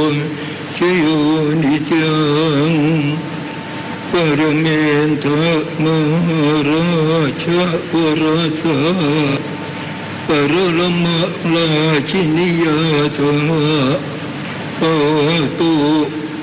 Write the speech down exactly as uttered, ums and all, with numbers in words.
ชโยนิจังปรเมนทมหาราชวราชาปรลมราชินียาธาปตุ